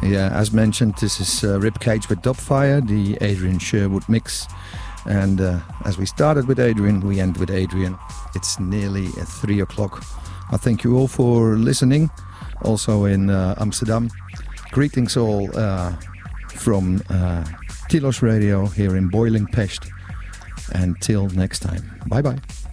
Yeah, as mentioned, this is Ribcage with Dubfire, the Adrian Sherwood mix. And as we started with Adrian, we end with Adrian. It's nearly 3 o'clock. I thank you all for listening, also in Amsterdam. Greetings all from Tilos Radio here in Boiling Pest. Until next time. Bye-bye.